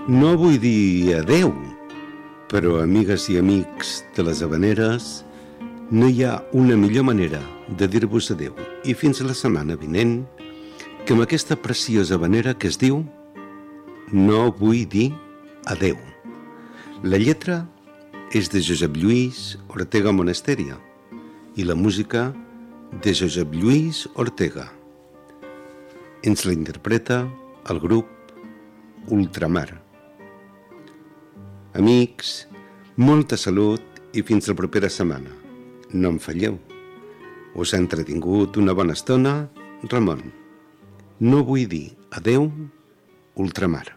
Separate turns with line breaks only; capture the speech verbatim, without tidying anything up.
No vull dir adeu, però amigues i amics de les Havaneres, no hi ha una millor manera de dir-vos adeu i fins a la setmana vinent que amb aquesta preciosa havanera que es diu No vull dir adeu. La lletra és de Josep Lluís Ortega Monasteria i la música de Josep Lluís Ortega. Ens la interpreta el grup Ultramar. Amics, molta salut i fins la propera setmana. No em falleu. Us ha entretingut una bona estona, Ramon. No vull dir adeu, Ultramar.